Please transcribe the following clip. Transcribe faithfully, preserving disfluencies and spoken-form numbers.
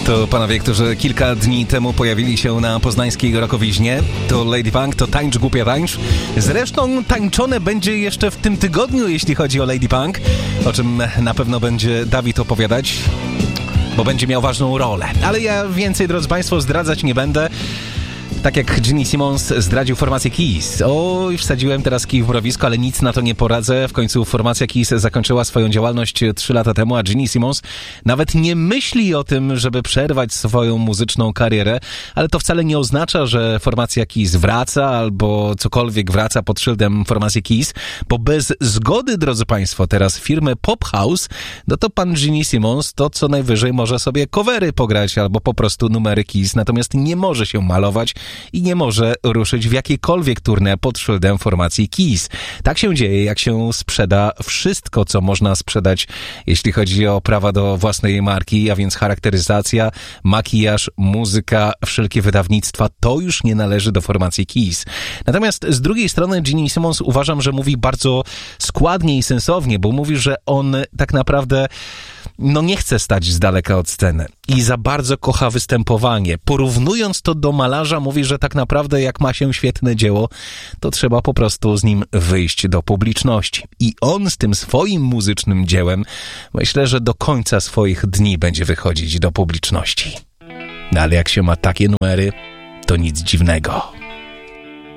To panowie, którzy kilka dni temu pojawili się na poznańskiej Rokowiźnie, to Lady Punk, to Tańcz Głupia Tańcz. Zresztą tańczone będzie jeszcze w tym tygodniu, jeśli chodzi o Lady Punk, o czym na pewno będzie Dawid opowiadać, bo będzie miał ważną rolę. Ale ja więcej, drodzy państwo, zdradzać nie będę. Tak jak Gene Simmons zdradził formację Kiss. Oj, wsadziłem teraz kij w mrowisko, ale nic na to nie poradzę. W końcu formacja Kiss zakończyła swoją działalność trzy lata temu, a Gene Simmons nawet nie myśli o tym, żeby przerwać swoją muzyczną karierę, ale to wcale nie oznacza, że formacja Kiss wraca albo cokolwiek wraca pod szyldem formacji Kiss, bo bez zgody, drodzy państwo, teraz firmy Pop House, no to pan Gene Simmons to co najwyżej może sobie covery pograć albo po prostu numery Kiss, natomiast nie może się malować i nie może ruszyć w jakiekolwiek tournée pod szyldem formacji Kiss. Tak się dzieje, jak się sprzeda wszystko, co można sprzedać, jeśli chodzi o prawa do własnej marki, a więc charakteryzacja, makijaż, muzyka, wszelkie wydawnictwa, to już nie należy do formacji Kiss. Natomiast z drugiej strony Gene Simmons uważam, że mówi bardzo składnie i sensownie, bo mówi, że on tak naprawdę no nie chce stać z daleka od sceny i za bardzo kocha występowanie. Porównując to do malarza, mówi, że tak naprawdę jak ma się świetne dzieło, to trzeba po prostu z nim wyjść do publiczności. I on z tym swoim muzycznym dziełem, myślę, że do końca swoich dni będzie wychodzić do publiczności. No ale jak się ma takie numery, to nic dziwnego.